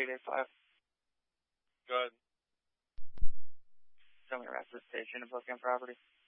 885. Go ahead. Tell me the rest of the station and book in property.